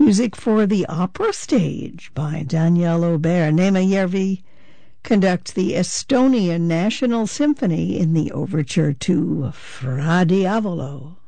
Music for the opera stage by Daniel Aubert. Neema Järvi conducts the Estonian National Symphony in the overture to Fra Diavolo.